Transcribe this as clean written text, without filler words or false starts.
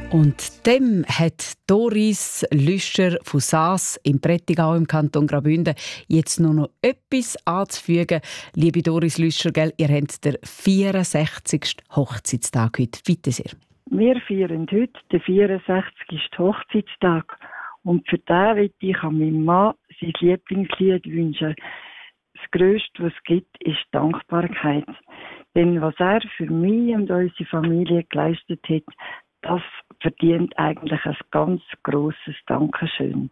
Und dem hat Doris Lüscher von Saas im Prättigau im Kanton Graubünden jetzt nur noch etwas anzufügen. Liebe Doris Lüscher, gell, ihr habt den 64. Hochzeitstag heute. Bitte sehr. Wir feiern heute den 64. Hochzeitstag. Und für den möchte ich an meinem Mann sein Lieblingslied wünschen. Das Grösste, was es gibt, ist Dankbarkeit. Denn was er für mich und unsere Familie geleistet hat, das verdient eigentlich ein ganz grosses Dankeschön.